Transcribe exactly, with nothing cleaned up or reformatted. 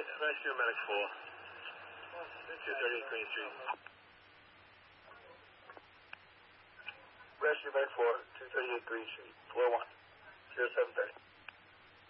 Rescue Medic four. two thirty-eight Green Street. Rescue Medic four, two thirty-eight Green Street, floor one, zero seven thirty.